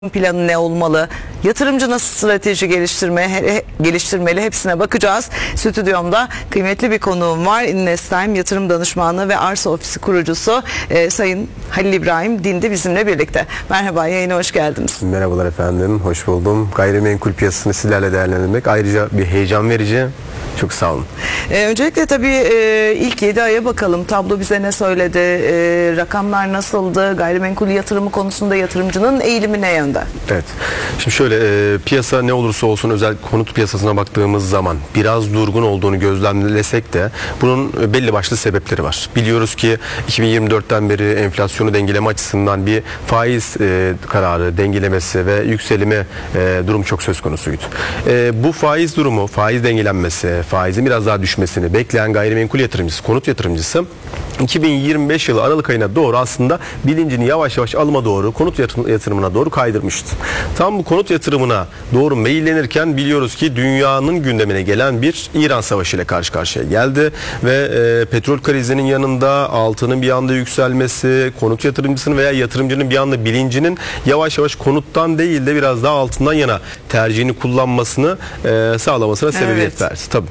planı ne olmalı? Yatırımcı nasıl strateji geliştirmeli? Hepsine bakacağız. Stüdyomda kıymetli bir konuğum var. Investime Yatırım Danışmanlığı ve Arsa Ofisi kurucusu Sayın Halil İbrahim Dindi bizimle birlikte. Merhaba, yayına hoş geldiniz. Merhabalar efendim, hoş buldum. Gayrimenkul piyasasını sizlerle değerlendirmek ayrıca bir heyecan verici. Çok sağ olun. Öncelikle tabii ilk 7 aya bakalım. Tablo bize ne söyledi? Rakamlar nasıldı? Gayrimenkul yatırımı konusunda yatırımcının eğilimi ne yönde? Evet. Şimdi şöyle piyasa ne olursa olsun özel konut piyasasına baktığımız zaman biraz durgun olduğunu gözlemlesek de bunun belli başlı sebepleri var. Biliyoruz ki 2024'ten beri enflasyonu dengeleme açısından bir faiz kararı dengelemesi ve yükselimi durum çok söz konusuydu. Bu faiz durumu, faiz dengelenmesi, faizin biraz daha düşmesini bekleyen gayrimenkul yatırımcısı, konut yatırımcısı 2025 yılı Aralık ayına doğru aslında bilincini yavaş yavaş alıma doğru, konut yatırımına doğru kaydırmıştı. Tam bu konut yatırımına doğru meyillenirken biliyoruz ki dünyanın gündemine gelen bir İran Savaşı ile karşı karşıya geldi ve petrol krizinin yanında altının bir anda yükselmesi, konut yatırımcısının veya yatırımcının bir anda bilincinin yavaş yavaş konuttan değil de biraz daha altından yana tercihini kullanmasını sağlamasına sebebiyet verdi. Tabii.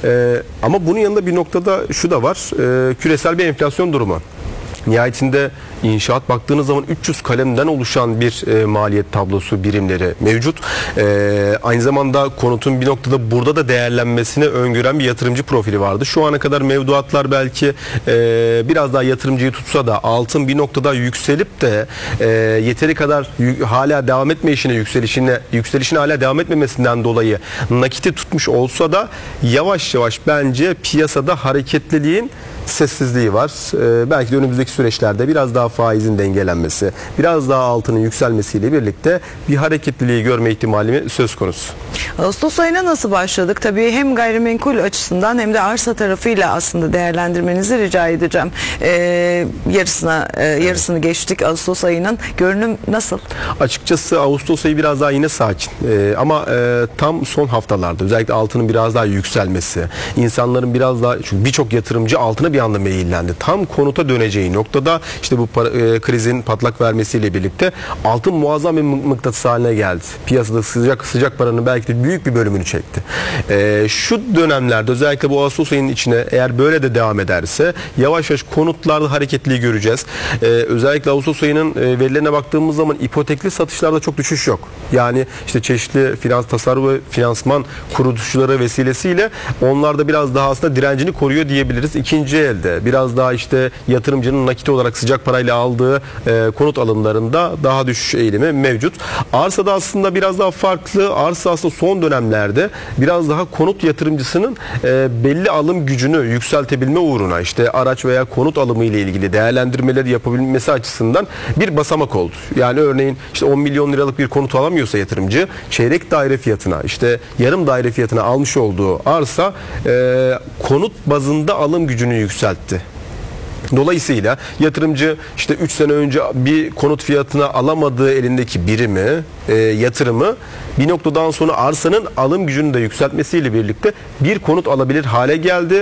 Ama bunun yanında bir noktada şu da var. Küresel bir enflasyon durumu. Nihayetinde inşaat baktığınız zaman 300 kalemden oluşan bir maliyet tablosu birimleri mevcut. Aynı zamanda konutun bir noktada burada da değerlenmesini öngören bir yatırımcı profili vardı. Şu ana kadar mevduatlar belki biraz daha yatırımcıyı tutsa da altın bir noktada yükselip de yeteri kadar hala devam etme işine yükselişine hala devam etmemesinden dolayı nakiti tutmuş olsa da yavaş yavaş bence piyasada hareketliliğin sessizliği var. Belki de önümüzdeki süreçlerde biraz daha faizin dengelenmesi, biraz daha altının yükselmesiyle birlikte bir hareketliliği görme ihtimali söz konusu. Ağustos ayına nasıl başladık? Tabii hem gayrimenkul açısından hem de arsa tarafıyla aslında değerlendirmenizi rica edeceğim. Yarısını geçtik Ağustos ayının. Görünüm nasıl? Açıkçası Ağustos ayı biraz daha yine sakin. Ama tam son haftalarda özellikle altının biraz daha yükselmesi, insanların biraz daha, çünkü birçok yatırımcı altına bir anda meyillendi. Tam konuta döneceği noktada işte bu krizin patlak vermesiyle birlikte altın muazzam bir mıknatıs haline geldi. Piyasada sıcak paranın belki de büyük bir bölümünü çekti. Şu dönemlerde özellikle bu Ağustos ayının içine eğer böyle de devam ederse yavaş yavaş konutlarda hareketliliği göreceğiz. Özellikle Ağustos ayının verilerine baktığımız zaman ipotekli satışlarda çok düşüş yok. Yani işte çeşitli tasarruf ve finansman kuruluşları vesilesiyle onlar da biraz daha aslında direncini koruyor diyebiliriz. İkinci elde biraz daha işte yatırımcının nakit olarak sıcak parayla aldığı konut alımlarında daha düşüş eğilimi mevcut. Arsada aslında biraz daha farklı. Arsa aslında son dönemlerde biraz daha konut yatırımcısının belli alım gücünü yükseltebilme uğruna işte araç veya konut alımı ile ilgili değerlendirmeleri yapabilmesi açısından bir basamak oldu. Yani örneğin işte 10 milyon liralık bir konut alamıyorsa yatırımcı çeyrek daire fiyatına, işte yarım daire fiyatına almış olduğu arsa konut bazında alım gücünü yükseltti. Dolayısıyla yatırımcı işte 3 sene önce bir konut fiyatına alamadığı elindeki birimi, yatırımı bir noktadan sonra arsanın alım gücünü de yükseltmesiyle birlikte bir konut alabilir hale geldi.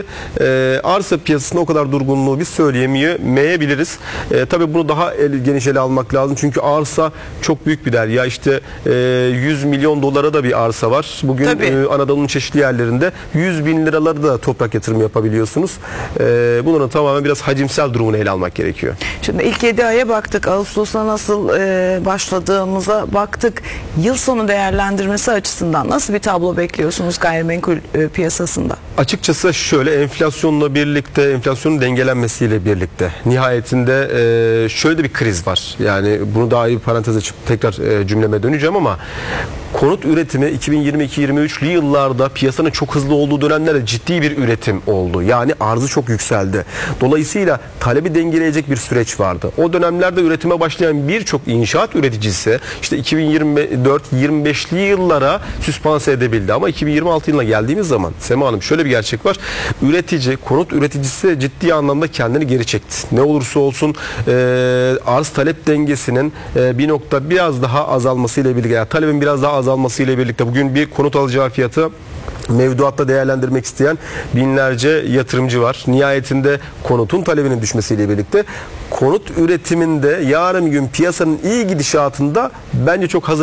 Arsa piyasasında o kadar durgunluğu biz söyleyemeyebiliriz. Tabii bunu daha geniş ele almak lazım. Çünkü arsa çok büyük bir değer. Ya işte 100 milyon dolara da bir arsa var. Bugün Anadolu'nun çeşitli yerlerinde 100 bin liraları da toprak yatırımı yapabiliyorsunuz. Bunların tamamen biraz hacimsel durumunu ele almak gerekiyor. Şimdi ilk 7 aya baktık. Ağustos'a nasıl başladığımıza baktık. Yıl sonu değerlendirmesi açısından nasıl bir tablo bekliyorsunuz gayrimenkul piyasasında? Açıkçası şöyle, enflasyonla birlikte, enflasyonun dengelenmesiyle birlikte nihayetinde şöyle de bir kriz var. Yani bunu daha iyi bir parantez açıp tekrar cümleme döneceğim ama konut üretimi 2022-23'lü yıllarda piyasanın çok hızlı olduğu dönemlerde ciddi bir üretim oldu. Yani arzı çok yükseldi. Dolayısıyla talebi dengeleyecek bir süreç vardı. O dönemlerde üretime başlayan birçok inşaat üreticisi işte 2024-25'li yıllara süspanse edebildi. Ama 2026 yılına geldiğimiz zaman Sema Hanım şöyle bir gerçek var. Konut üreticisi ciddi anlamda kendini geri çekti. Ne olursa olsun arz talep dengesinin bir nokta biraz daha azalmasıyla birlikte, yani talebin biraz daha azalmasıyla birlikte bugün bir konut alacağı fiyatı mevduatta değerlendirmek isteyen binlerce yatırımcı var. Nihayetinde konutun talebinin düşmesiyle birlikte konut üretiminde yarın bir gün piyasanın iyi gidişatında bence çok hazır